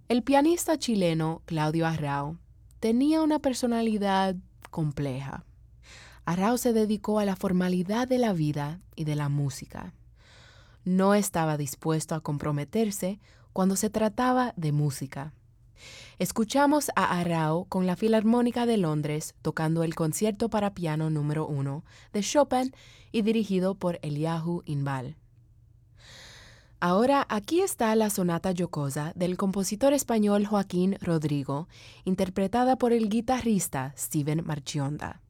El pianista chileno Claudio Arrau tenía una personalidad compleja. Arrau se dedicó a la formalidad de la vida y de la música. No estaba dispuesto a comprometerse cuando se trataba de música. Escuchamos a Arrau con la Filarmónica de Londres tocando el Concierto para piano número 1 de Chopin y dirigido por Eliahu Inbal. Ahora aquí está la Sonata Jocosa del compositor español Joaquín Rodrigo, interpretada por el guitarrista Steven Marchionda.